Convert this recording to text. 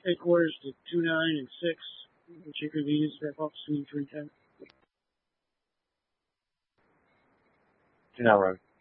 headquarters to 29 and 6, which your convenience, back office 310. Canal Road.